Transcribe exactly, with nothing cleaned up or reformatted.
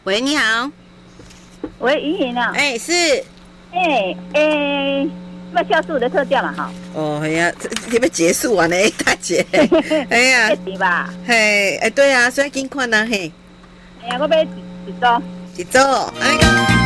喂，你好。 喂，莹莹啊。 哎、欸，是。 哎、欸、哎，要销售的特价嘛哈。 哦，哎呀，你要结束完呢，大姐。哎呀， 是吧？ 嘿，哎，对啊，所以紧款啊，嘿。 哎呀，我买一一组。 一组，安尼讲。